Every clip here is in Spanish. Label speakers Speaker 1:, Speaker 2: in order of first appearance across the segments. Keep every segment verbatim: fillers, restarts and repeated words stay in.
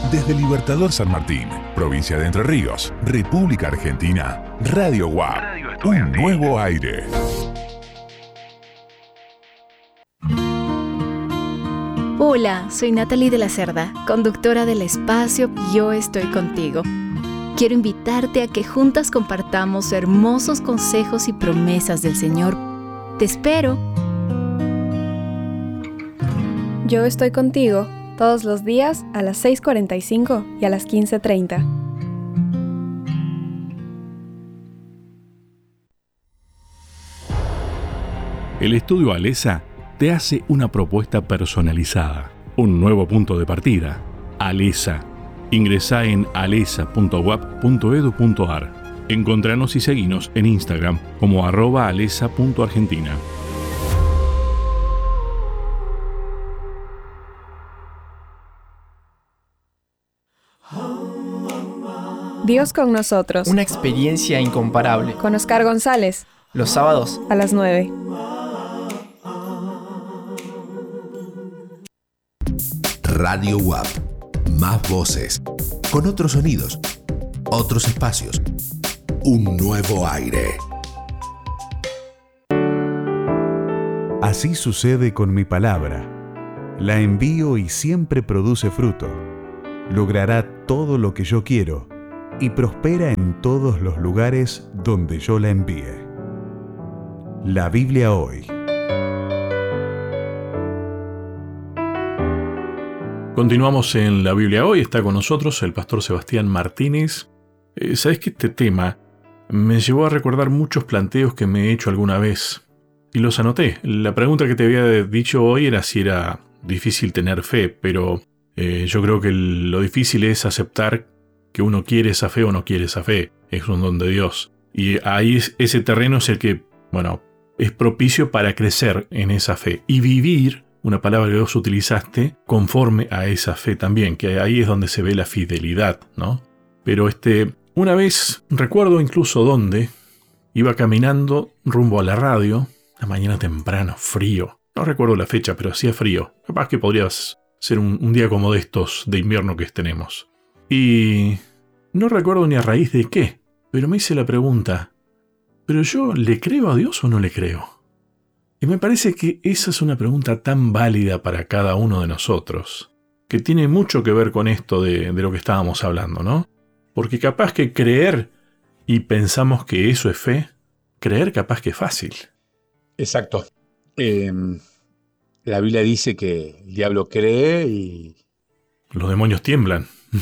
Speaker 1: Desde Libertador San Martín, provincia de Entre Ríos, República Argentina, Radio U A P, un nuevo aire.
Speaker 2: Hola, soy Natalie de la Cerda, conductora del espacio Yo Estoy Contigo. Quiero invitarte a que juntas compartamos hermosos consejos y promesas del Señor. Te espero.
Speaker 3: Yo Estoy Contigo, todos los días a las seis cuarenta y cinco y a las quince treinta.
Speaker 4: El Estudio Alesa te hace una propuesta personalizada, un nuevo punto de partida. Alesa. Ingresá en alesa punto u a p punto e d u punto a r. Encontranos y seguinos en Instagram como arroba alesa punto argentina.
Speaker 3: Dios con nosotros.
Speaker 5: Una experiencia incomparable.
Speaker 3: Con Oscar González.
Speaker 5: Los sábados
Speaker 3: a las nueve.
Speaker 6: Radio U A P. Más voces, con otros sonidos, otros espacios, un nuevo aire.
Speaker 7: Así sucede con mi palabra. La envío y siempre produce fruto. Logrará todo lo que yo quiero y prospera en todos los lugares donde yo la envíe. La Biblia hoy.
Speaker 4: Continuamos en la Biblia hoy. Está con nosotros el pastor Sebastián Martínez. Eh, ¿Sabes que este tema me llevó a recordar muchos planteos que me he hecho alguna vez? Y los anoté. La pregunta que te había dicho hoy era si era difícil tener fe, pero eh, yo creo que lo difícil es aceptar que uno quiere esa fe o no quiere esa fe. Es un don de Dios. Y ahí es, ese terreno es el que, bueno, es propicio para crecer en esa fe y vivir, una palabra que vos utilizaste, conforme a esa fe también, que ahí es donde se ve la fidelidad, ¿no? Pero este, una vez, recuerdo incluso dónde, iba caminando rumbo a la radio, la mañana temprano, frío. No recuerdo la fecha, pero hacía frío. Capaz que podría ser un, un día como de estos de invierno que tenemos. Y no recuerdo ni a raíz de qué, pero me hice la pregunta, ¿pero yo le creo a Dios o no le creo? Y me parece que esa es una pregunta tan válida para cada uno de nosotros, que tiene mucho que ver con esto de, de lo que estábamos hablando, ¿no? Porque capaz que creer y pensamos que eso es fe, creer capaz que es fácil.
Speaker 8: Exacto. Eh, la Biblia dice que el diablo cree y...
Speaker 4: los demonios tiemblan.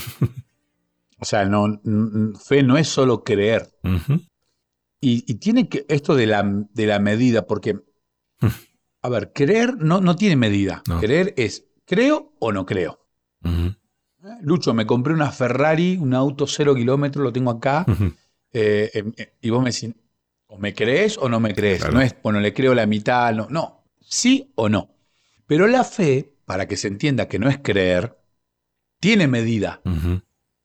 Speaker 8: O sea, no, n- fe no es solo creer.
Speaker 4: Uh-huh.
Speaker 8: Y, y tiene que esto de la, de la medida, porque... A ver, creer no, no tiene medida. No. Creer es, ¿creo o no creo? Uh-huh. Lucho, me compré una Ferrari, un auto cero kilómetros, lo tengo acá, uh-huh. eh, eh, y vos me decís, ¿o me crees o no me crees? Claro. No es, bueno, le creo la mitad, no, no, sí o no. Pero la fe, para que se entienda que no es creer, tiene medida. Uh-huh.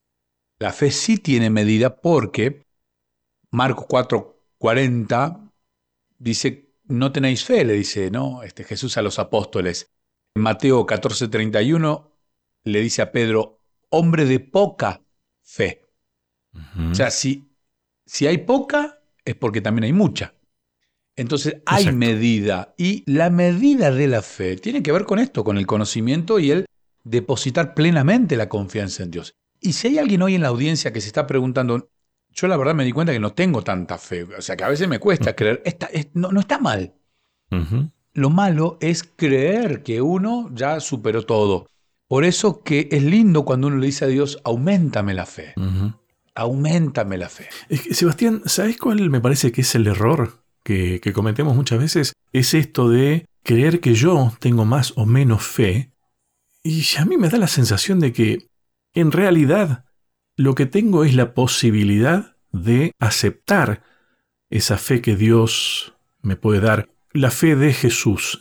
Speaker 8: La fe sí tiene medida porque Marcos cuatro cuarenta dice, no tenéis fe, le dice, ¿no? Este, Jesús a los apóstoles. En Mateo catorce treinta y uno le dice a Pedro, hombre de poca fe. Uh-huh. O sea, si, si hay poca, es porque también hay mucha. Entonces hay Exacto. medida. Y la medida de la fe tiene que ver con esto, con el conocimiento y el depositar plenamente la confianza en Dios. Y si hay alguien hoy en la audiencia que se está preguntando, yo la verdad me di cuenta que no tengo tanta fe, o sea que a veces me cuesta uh-huh. creer, esta, es, no, no está mal. Uh-huh. Lo malo es creer que uno ya superó todo. Por eso que es lindo cuando uno le dice a Dios, auméntame la fe, uh-huh. auméntame la fe.
Speaker 4: Es que, Sebastián, ¿sabes cuál me parece que es el error que, que cometemos muchas veces? Es esto de creer que yo tengo más o menos fe, y a mí me da la sensación de que en realidad lo que tengo es la posibilidad de aceptar esa fe que Dios me puede dar. La fe de Jesús,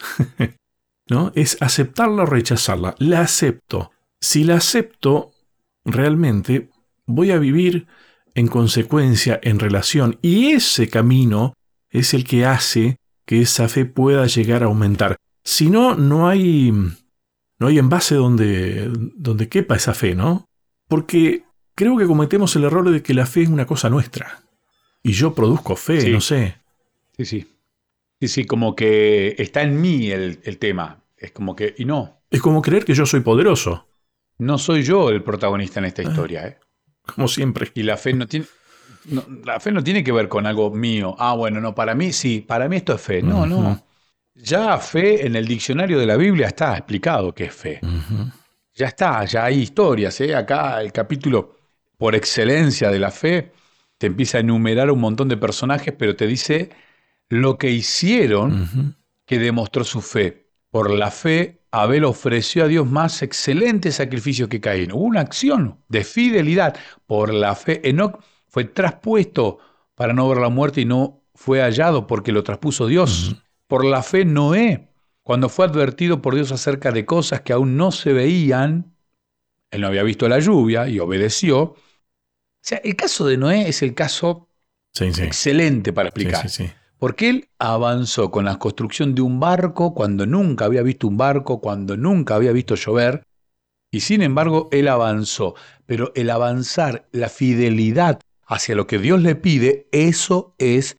Speaker 4: ¿no? Es aceptarla o rechazarla. La acepto. Si la acepto, realmente voy a vivir en consecuencia, en relación. Y ese camino es el que hace que esa fe pueda llegar a aumentar. Si no, no hay, no hay envase donde, donde quepa esa fe, ¿no? Porque creo que cometemos el error de que la fe es una cosa nuestra. Y yo produzco fe,
Speaker 8: sí.
Speaker 4: no sé.
Speaker 8: Sí, sí. Sí, sí, como que está en mí el, el tema. Es como que, y no.
Speaker 4: Es como creer que yo soy poderoso.
Speaker 8: No soy yo el protagonista en esta historia, ¿eh?
Speaker 4: Como siempre.
Speaker 8: Y la fe no tiene... No, la fe no tiene que ver con algo mío. Ah, bueno, no, para mí sí, para mí esto es fe. No, uh-huh. no. Ya fe en el diccionario de la Biblia está explicado qué es fe. Uh-huh. Ya está, ya hay historias, ¿eh? Acá el capítulo por excelencia de la fe te empieza a enumerar un montón de personajes, pero te dice lo que hicieron uh-huh. que demostró su fe. Por la fe, Abel ofreció a Dios más excelente sacrificio que Caín. Hubo una acción de fidelidad. Por la fe, Enoc fue traspuesto para no ver la muerte y no fue hallado porque lo traspuso Dios. Uh-huh. Por la fe, Noé, cuando fue advertido por Dios acerca de cosas que aún no se veían, él no había visto la lluvia y obedeció. O sea, el caso de Noé es el caso
Speaker 4: sí, sí.
Speaker 8: excelente para explicar.
Speaker 4: Sí, sí, sí.
Speaker 8: Porque él avanzó con la construcción de un barco cuando nunca había visto un barco, cuando nunca había visto llover, y sin embargo él avanzó. Pero el avanzar, la fidelidad hacia lo que Dios le pide, eso es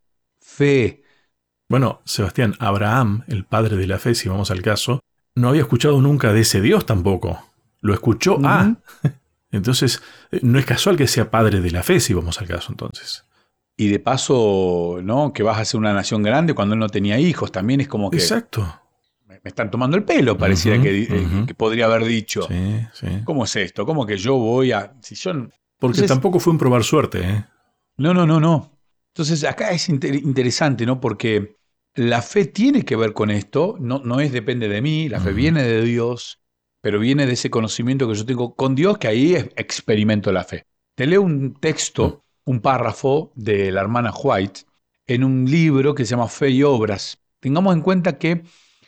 Speaker 8: fe.
Speaker 4: Bueno, Sebastián, Abraham, el padre de la fe, si vamos al caso, no había escuchado nunca de ese Dios tampoco. Lo escuchó
Speaker 8: Uh-huh.
Speaker 4: a. Entonces, no es casual que sea padre de la fe, si vamos al caso entonces.
Speaker 8: Y de paso, ¿no? Que vas a ser una nación grande cuando él no tenía hijos. También es como que...
Speaker 4: Exacto.
Speaker 8: Me están tomando el pelo, pareciera
Speaker 4: uh-huh,
Speaker 8: que,
Speaker 4: uh-huh.
Speaker 8: que podría haber dicho.
Speaker 4: Sí, sí.
Speaker 8: ¿Cómo es esto? ¿Cómo que yo voy a...? Si yo...
Speaker 4: Porque
Speaker 8: Entonces,
Speaker 4: tampoco fue un probar suerte, ¿eh?
Speaker 8: No, no, no, no. Entonces acá es inter- interesante, ¿no? Porque la fe tiene que ver con esto. No, no es depende de mí. La fe
Speaker 4: uh-huh.
Speaker 8: viene de Dios, pero viene de ese conocimiento que yo tengo con Dios, que ahí es, experimento la fe. Te leo un texto... Uh-huh. un párrafo de la hermana White en un libro que se llama Fe y Obras. Tengamos en cuenta que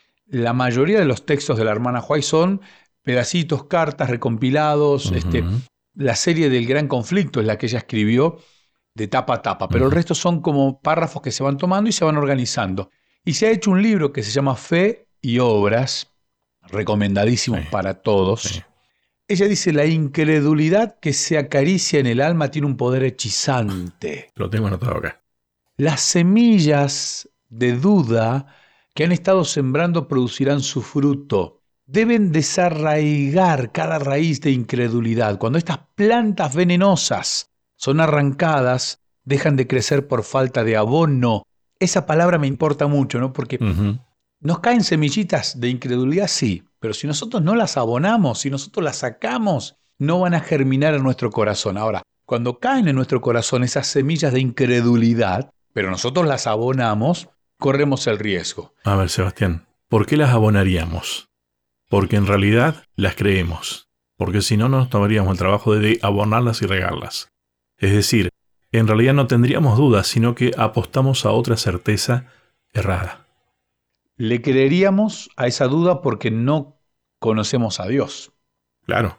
Speaker 8: la mayoría de los textos de la hermana White son pedacitos, cartas, recompilados. Uh-huh. Este, la serie del Gran Conflicto es la que ella escribió de tapa a tapa, pero uh-huh. el resto son como párrafos que se van tomando y se van organizando. Y se ha hecho un libro que se llama Fe y Obras, recomendadísimo sí. para todos. Sí. Ella dice, la incredulidad que se acaricia en el alma tiene un poder hechizante.
Speaker 4: Lo tengo anotado acá.
Speaker 8: Las semillas de duda que han estado sembrando producirán su fruto. Deben desarraigar cada raíz de incredulidad. Cuando estas plantas venenosas son arrancadas, dejan de crecer por falta de abono. Esa palabra me importa mucho, ¿no? Porque uh-huh. nos caen semillitas de incredulidad, sí. Pero si nosotros no las abonamos, si nosotros las sacamos, no van a germinar en nuestro corazón. Ahora, cuando caen en nuestro corazón esas semillas de incredulidad, pero nosotros las abonamos, corremos el riesgo.
Speaker 4: A ver, Sebastián, ¿por qué las abonaríamos? Porque en realidad las creemos. Porque si no, no nos tomaríamos el trabajo de abonarlas y regarlas. Es decir, en realidad no tendríamos dudas, sino que apostamos a otra certeza errada.
Speaker 8: Le creeríamos a esa duda porque no conocemos a Dios.
Speaker 4: Claro.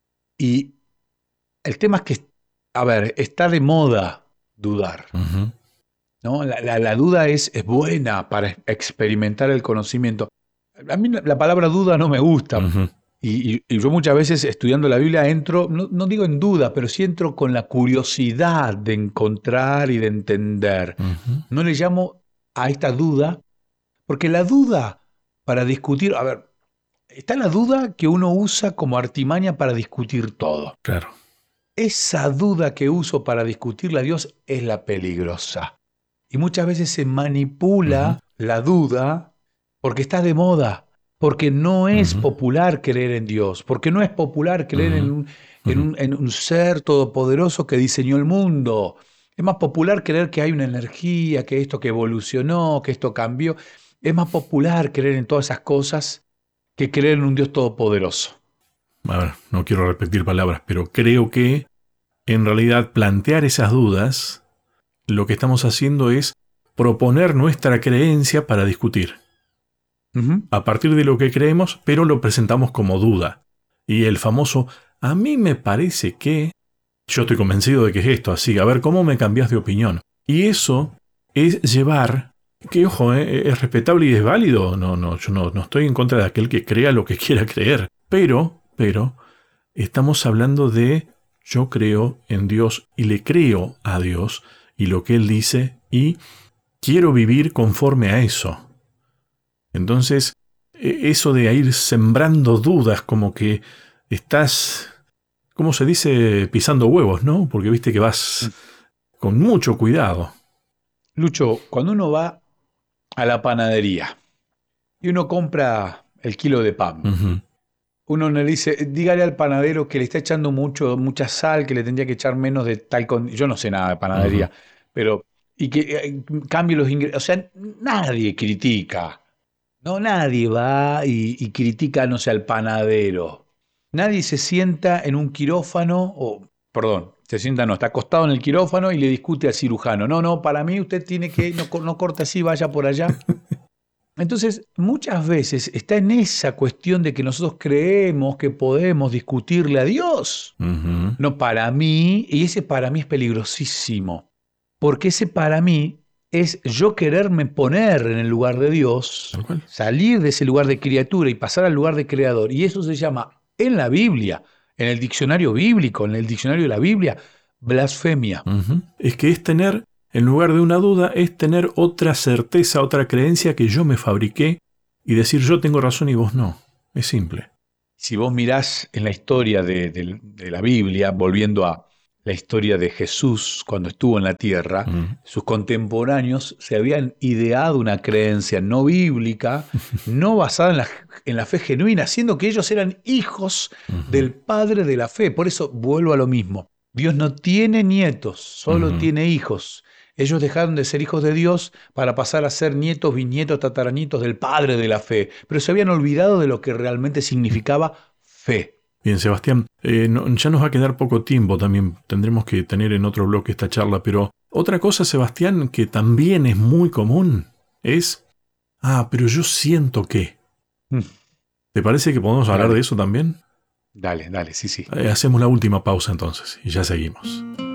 Speaker 8: Y el tema es que, a ver, está de moda dudar. Uh-huh. ¿No? La, la, la duda es, es buena para experimentar el conocimiento. A mí la palabra duda no me gusta. Uh-huh. Y, y, y yo muchas veces estudiando la Biblia entro, no, no digo en duda, pero sí entro con la curiosidad de encontrar y de entender. Uh-huh. No le llamo a esta duda. Porque la duda para discutir, a ver, está la duda que uno usa como artimaña para discutir todo.
Speaker 4: Claro.
Speaker 8: Esa duda que uso para discutirle a Dios es la peligrosa. Y muchas veces se manipula uh-huh. la duda porque está de moda, porque no es uh-huh. popular creer en Dios, porque no es popular creer uh-huh. en, un, en, un, en un ser todopoderoso que diseñó el mundo. Es más popular creer que hay una energía, que esto que evolucionó, que esto cambió. Es más popular creer en todas esas cosas que creer en un Dios todopoderoso.
Speaker 4: A ver, no quiero repetir palabras, pero creo que en realidad plantear esas dudas, lo que estamos haciendo es proponer nuestra creencia para discutir. Uh-huh. A partir de lo que creemos, pero lo presentamos como duda. Y el famoso, a mí me parece que... Yo estoy convencido de que es esto, así, a ver, ¿cómo me cambias de opinión? Y eso es llevar... Que, ojo, ¿eh? Es respetable y es válido. No, no, yo no, no estoy en contra de aquel que crea lo que quiera creer. Pero, pero, estamos hablando de yo creo en Dios y le creo a Dios y lo que Él dice y quiero vivir conforme a eso. Entonces, eso de ir sembrando dudas, como que estás, ¿cómo se dice? Pisando huevos, ¿no? Porque viste que vas con mucho cuidado.
Speaker 8: Lucho, cuando uno va a la panadería y uno compra el kilo de pan, uh-huh. uno le dice, dígale al panadero que le está echando mucho, mucha sal, que le tendría que echar menos de tal con... Yo no sé nada de panadería, uh-huh. pero... Y que eh, cambie los ingredientes. O sea, nadie critica. No, nadie va y, y critica, no sé, al panadero. Nadie se sienta en un quirófano, o, perdón, se sienta, no, está acostado en el quirófano y le discute al cirujano. No, no, para mí usted tiene que, no, no corte así, vaya por allá. Entonces, muchas veces está en esa cuestión de que nosotros creemos que podemos discutirle a Dios. Uh-huh. No, para mí, y ese para mí es peligrosísimo. Porque ese para mí es yo quererme poner en el lugar de Dios, salir de ese lugar de criatura y pasar al lugar de creador. Y eso se llama, en la Biblia, en el diccionario bíblico, en el diccionario de la Biblia, blasfemia.
Speaker 4: Uh-huh. Es que es tener, en lugar de una duda, es tener otra certeza, otra creencia que yo me fabriqué y decir yo tengo razón y vos no. Es simple.
Speaker 8: Si vos mirás en la historia de, de, de la Biblia, volviendo a la historia de Jesús cuando estuvo en la tierra, uh-huh. sus contemporáneos se habían ideado una creencia no bíblica, no basada en la, en la fe genuina, siendo que ellos eran hijos uh-huh. del Padre de la fe. Por eso vuelvo a lo mismo. Dios no tiene nietos, solo uh-huh. tiene hijos. Ellos dejaron de ser hijos de Dios para pasar a ser nietos, bisnietos, tataranitos del Padre de la fe, pero se habían olvidado de lo que realmente significaba fe.
Speaker 4: Bien, Sebastián, eh, no, ya nos va a quedar poco tiempo, también tendremos que tener en otro bloque esta charla, pero otra cosa, Sebastián, que también es muy común, es, ah, pero yo siento que. Mm. ¿Te parece que podemos hablar
Speaker 8: dale.
Speaker 4: de eso también?
Speaker 8: Dale, dale, sí, sí.
Speaker 4: Eh, hacemos la última pausa entonces y ya seguimos.